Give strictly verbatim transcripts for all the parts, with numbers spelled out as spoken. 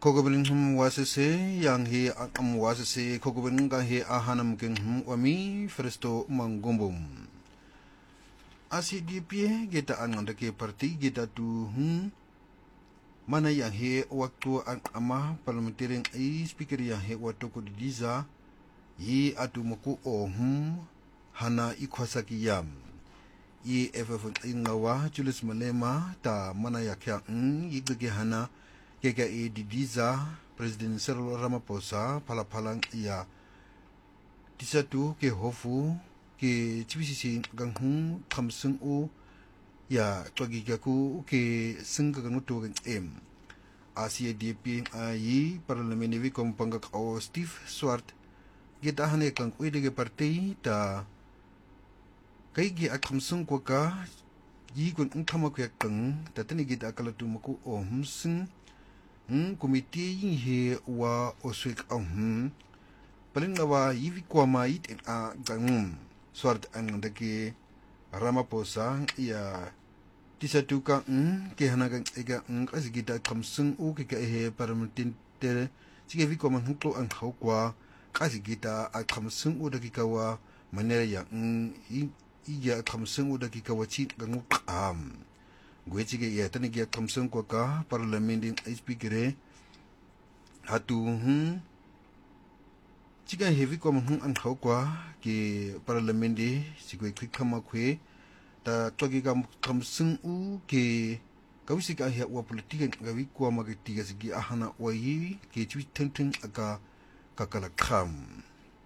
Kogobin hum wasese yang he am wasese kogobin ga he ahanam king hum wami fresto mangumbum. Asi di pie geta anong ke parti geta tu hum mana yang he waktu ang ama parliamentarian ai speaker yang he waktu ko diza yi atu moku o hum hana ikwasaki yam. Yi efefun ingawa Julius Malema ta mana yakya ng yigge hana kega e didiza President Cyril Ramaphosa palapalang iya tisatu ke hofu ke chibisi ganghung kamsung u ya twagigaku ke senggang to em Asia D P ai parliament vi kompangak o Steve Swart kita hane kang uide partai ta kai gi akamsung ko ka yi kun untama ko yakang tatani gita akalatu maku o humsing Hmm, komite yin he wa oswik ahum paling nawa yivi kwa mait en a gangum swart ang dake Ramaphosa ya tisatuka mm ke hanagang ega ng kasigita kamsung u ke he paramentin tere sige vi kwa manhuklo ang hawkwa kasigita a kamsung u dake kawa manera ya ng iya kamsung u dake kawa chi gangu am Gwechige ya tani kia kamsung kwa ka parlamentin speaker hatu hun chiga heavy kwa hun an hau kwa ke parlamenti sigwe kwik kama kwe ta togi kam kamsung u ke kawisi ka hiya wa politika gawi kwa magitiga sigi ahana wa yi ke chui teng aka kakala kam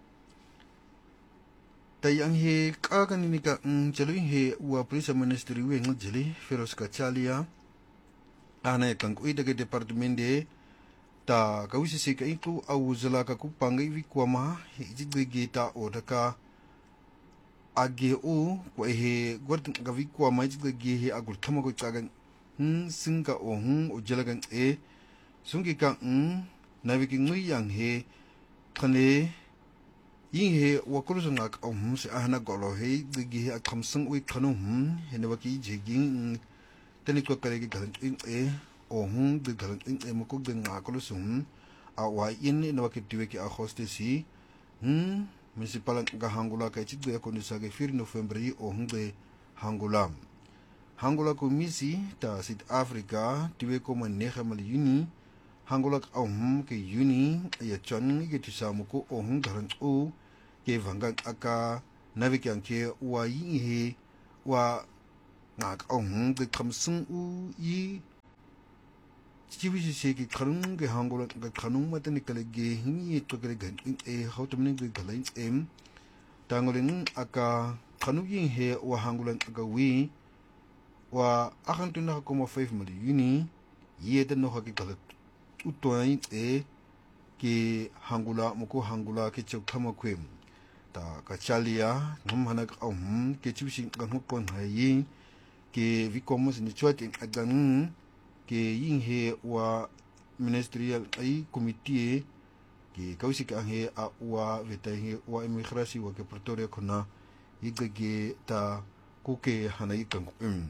Tayang he kagan ini ka jalo he wa prisa ministry we ng jali Feroz Kachalia ana kang kui daga department de ta kawisi se ka iku awuzala ka ku pangai wi kwama he jigge ta odaka age o ko he gward gawi kwama jigge he agul thama ko kagan hm singa o hm o jalagan e sungi ka hm naviki ngui yang he khane yin he wakuru ngak om se ahna golo he gi akamsung wi khanu hum hene waki jeging tani ko kare gi galan in e o hum de galan in e moko de ngakolo sum a wa yin ne waki tiwe ki a hostesi hm municipal ga hangula ka chi de ko ni sa ge fir november yi o hum de hangula hangula ko misi ta South Africa tiwe ko man ne khamal yuni hangula ka hum ke yuni ya chon ge tisamu ko o hum garan o ke vangang aka navikyang ke wa yin he wa ngak ong de kamsung u yi chibi se ke kharung ge hangol ga khanung matani kale ge hingi to kale gan e hautamni ge galain em tangolin aka khanu yin he wa hangulan aga wi wa akan tuna ko mo five mali yuni ye de no ha ke galat utoin e ke hangula moko hangula ke chok thama kwem ta Kachalia ngam hanak om ke chibisi gang kon hayi ke vikomos ni chwat in agang ke yin he wa ministerial ai committee ke kausi ka he a wa veta he wa imigrasi wa ke Pretoria kona igege ta kuke hanai kang um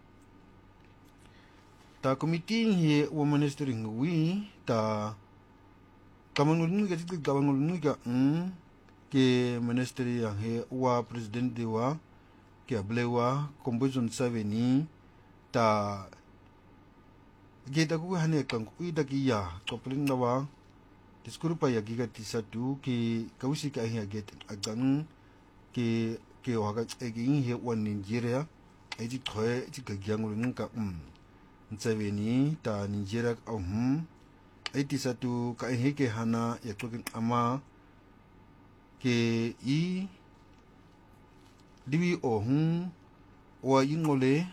ta committee he wa ministry ngwi ta kamanul ni ga tik kamanul ni ga um ke ministry yang he wa president dewa ke ablewa composition saveni ta geta ku hane kang ku ida ki ya topling nawa diskuru pa ya giga tisatu ke kausi ka hi get agang ke ke wa ga egi he wan Nigeria ai ji khoe ji ga gyang lu ka um saveni ta Nigeria um ai tisatu ka hi ke hana ya tokin ama ke i diwi o hun wa yingole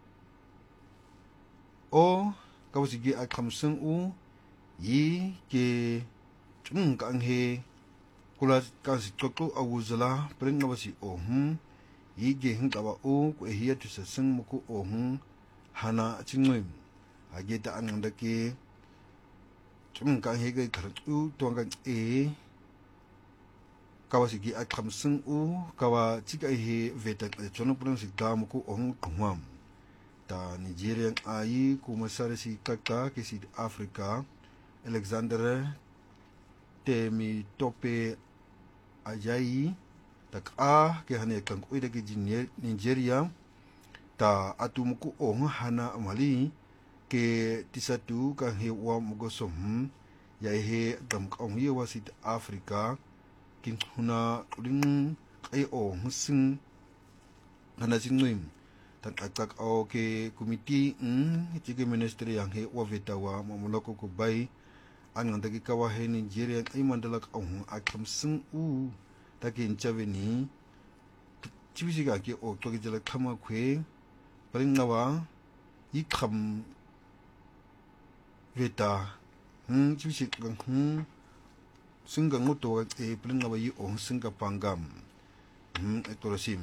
o kawsi gi akamsung u yi ke chung kang he kula kasi tokto awuzala pring nawasi o hun yi ge hin tawa o ko hiya tu sasung muku o hun hana chingwem ageta ananda ke chung kang he ge khartu tonggang e kawasi gi akamsung u kawa chika he veta chono pronsi damuku ong kumam ta Nigerian ai kuma sarisi kaka ke South Africa Alexander Temi Tope Ajayi tak a ke hane kan ko ida ke Nigeria ta atumuku o hana amali ke tisatu kan he wa mugosom ya he dam ka ye wa sit Africa kin huna ring ai o husin hana sinwim tan akak o ke committee n chike ministry yang he wa vetawa mamuloko ko bai an nganda ki kawa he Nigeria ai mandala ka on akam sin u takin chaveni chibisiga ke o to ke jala khama khwe paling nawa yi kham veta hm chibisi gang hm singa ngoto e paling nawa yi o singa pangam hm etorosim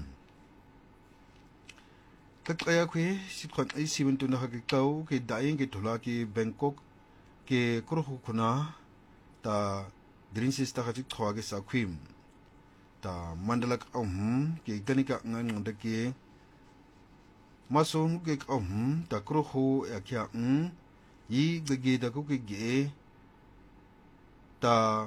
takaya khwe sikhan ai seven to na ka kau ke daing ke thola ke Bangkok ke krohu khuna ta drinsis ta khati thwa ke sa khwim ta mandalak om ke ganika ngan ngada ke mason ke om ta kroho ya kya um yi gege da ko ke ge ta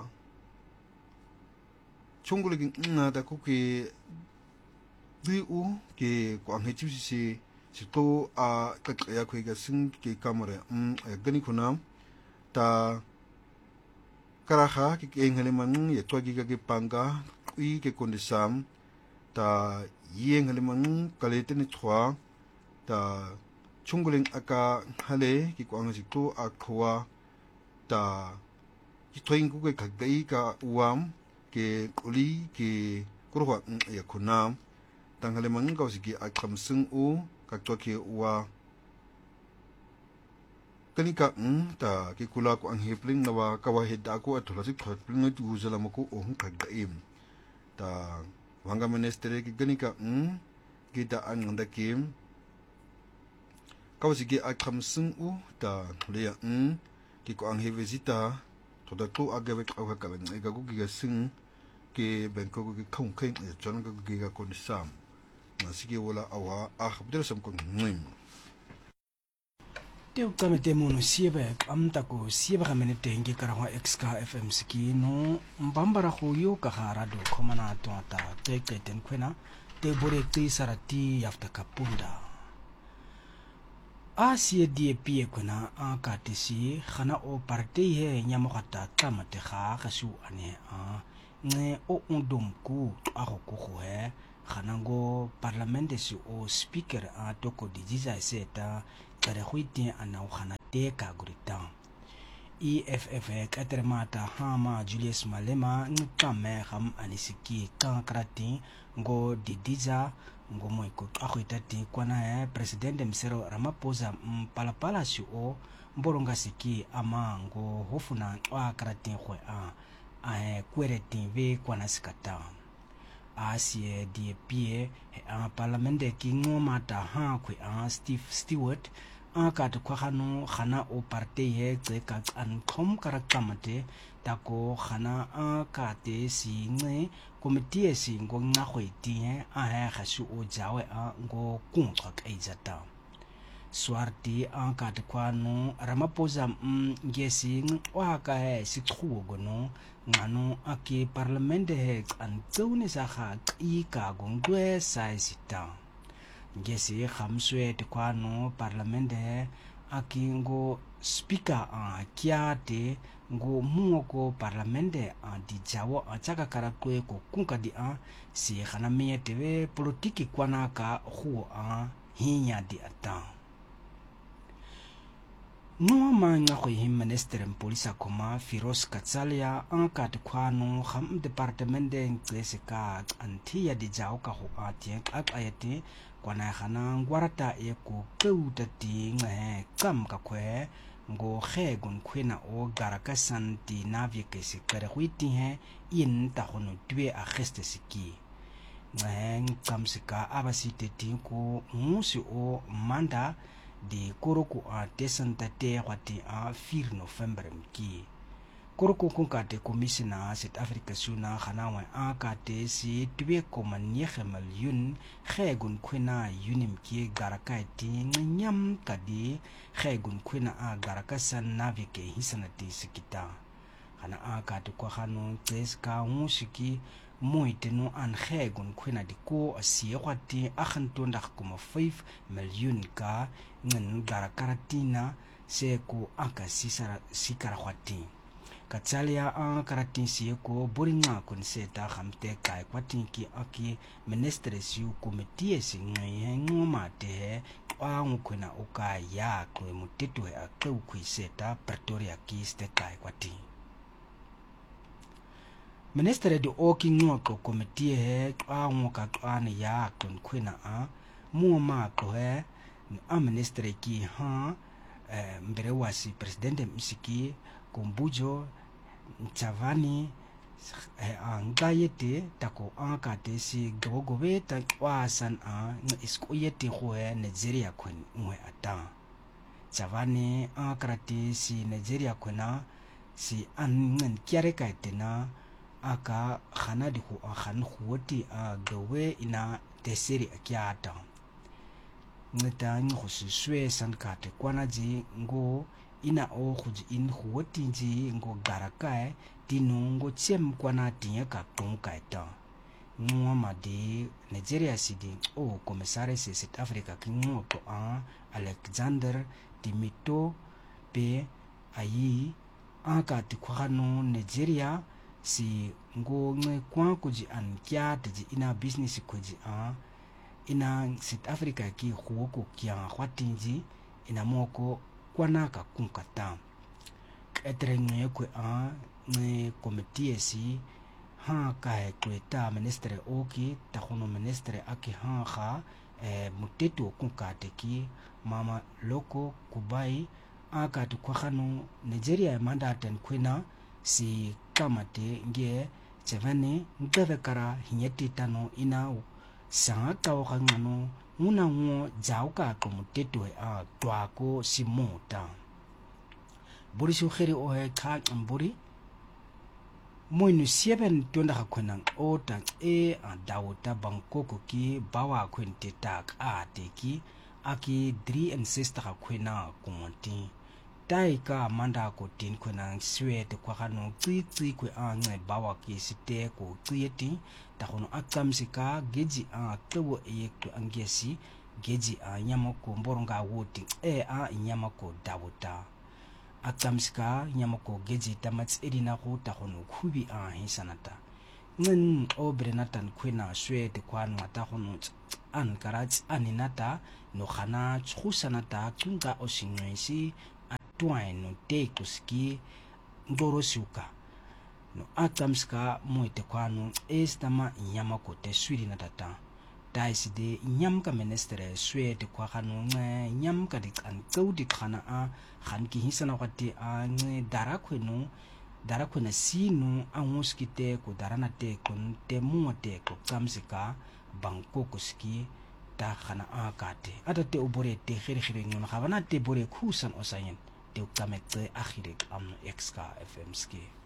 chungul ke na da ko ke di u ke ko ang hechu si si to a ka ya ko ga sing ke kamera um gani kuna ta karaha ke engale man ye to gi ga ke panga i ke kondisam ta yeng haliman kalete ni thwa ta chunguleng aka hale ki kwang si to akwa ta ki thoing ku ke khagdai ka uam ke kuli ke kurwa ya khunam tang haliman ka si ki akham sing u ka to ke uwa kanika um ta ki kula ko ang hepling nawa kawa heda ko athola si thotpling no tu zalama ko o khagdaim ta wanga ministere ki ganika um kita an nganda kim kawsi ki akham sing u ta leya um ki ko ang he visita to da to agawe ka ka ka ga ku ki sing ke Bangkok ki khong kheng e chon ka ki ga kon sam na sigi wala awa a habder sam kon ngim teu kame te mono siebe am ta ko siebe ga mene tengi kara wa X K F M ski no mbambara ko yo ka hara do komana to ta te te ten kwena te bore te sarati yafta kapunda a sie die pie kwena a ka te si khana o parte he nyamo kata tamate kha ga su ane a ne o undum ku a go go he khana go parlament si o speaker a toko dijiza seta kare huiti ana khana te ka gurita E F F ka termata hama Julius Malema nkame ham anisiki kan krati ngo didiza ngo moiko akhitati kwana e president Msero Ramaphosa mpalapala si o mboronga siki ama ngo hofuna wa krati khwe a a kwereti ve kwana sikata asie die pie a parlamente ki ngomata ha khwe a Steve Stewart aka to khano khana o parte he tse ka an khom karaktamate tako khana aka te si nge committee si ngo nga khweti he a ha khasu o jawe a ngo kunqa kaizata swarti aka to khano Ramaphosa ngesi wa ka he si khwo gono ngano ake parliament he an tsone sa kha i ka gongwe sai sita ngesi khamswe te kwano parlamente akingo speaker a kiate ngo muoko parlamente a di jawo a chaka karakwe ko kunka di a si khana me teve politiki kwana ka khu a hinya di ata no manga ko him minister polisa koma Firoz Katsalia anka te kwano kham departmente ngeseka antia di jawo ka ho atie ak ayate kwana khana ngwarata e ko keuta ti nge kam ka kwe ngo khe gun khwena o garaka santi navye ke se kare huiti he in ta hono twe a geste siki nge kam sika abasite ti ko musi o manda di koroku a desanta te wati a four November mki koroko kung kate komisina South Africa suna khanawe a kate si two point nine million khegun khwena yunim ki garaka ti nyam kadi khegun khwena a garaka san navike hisanati sikita khana a kate kwa khanu tseska musiki moiteno an khegun khwena diko asie kwati akhantonda kuma five million ka ngin garaka tina seko aka sisara sikara kwati Katsalia ang karating siya ko buringa kun seta kamte kay kwating ki aki ministres yu komitiye si ngayon ngumate ang kuna ukaya ko mutitwe akau kui seta Pretoria ki ste kay kwating ministre de oki ngoko komitiye ang ka an ya kun kuna a muama ko he a ministre ki ha mbere wasi presidente msiki Kumbujo Chavani angayete tako ankate si gogobe ta wasan a iskoyete khoe Nigeria kun ngwe ata Chavani akrate si Nigeria kuna si an kyare kaitena aka khana di khu khan khuoti a gowe ina teseri akyata ngeta ngo siswe san kate kwanaji ngo ina o khuji in khuotinji ngo garakae tinungo chem kwana tinya ka tongkaita ngoma de Nigeria sidi o komisare se South Africa kingo to a Alexander Timito pe ayi aka tikwano Nigeria si ngo nge kwa kuji an kya tiji ina business kuji a ina South Africa ki khuoko kya khwatinji ina moko kwana ka kunkata etrenge kwe a ne komitiye si ha ka kweta ministre oki ta khono ministre aki ha kha e muteto kunkate ki mama loko kubai aka tu kwa khano Nigeria mandaten kwena si kamate nge chevane ngave kara hinyeti tano ina sanga ka ngano una ngo jauka ko muteto a twako simota buri sugeri o he ka mburi moinu sieben tonda khona ota e a dawta Bangkok ki bawa khwente tak a teki aki three and sister khwena kumonti tai ka manda ko tin khwena swete kwa kanu tsi tsi kwe a nge bawa ki site ko tsieti ta khono akamsika geji a tobo e to angesi geji a nyamako mboronga woti e a nyamako dawta akamsika nyamako geji tamats edina ko ta khono khubi a hisanata ngin obrenatan khwena swete kwa ngata khono an karats aninata no khana tsusanata kunga osingwesi atwaino te kuski ndoro suka no akamska moite kwano estama nyama ko te swiri na tata taisi de nyam ka ministre swete kwa khano nge nyam ka dik an kaudi khana a khan ki hisana kwati a nge dara khweno dara khwena sinu anguskite ko darana te kun te muote ko kamsika Bangkok ski ta khana a kate ata te obore te khiri khiri ngona khabana te bore khusan osayen te ukamete akhire am xk fm ski